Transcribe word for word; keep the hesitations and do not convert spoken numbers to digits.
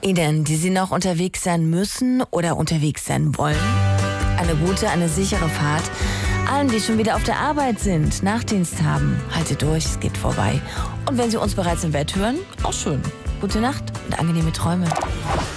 Ihnen, die Sie noch unterwegs sein müssen oder unterwegs sein wollen, eine gute, eine sichere Fahrt. Allen, die schon wieder auf der Arbeit sind, Nachtdienst haben, haltet durch, es geht vorbei. Und wenn Sie uns bereits im Bett hören, auch schön. Gute Nacht und angenehme Träume.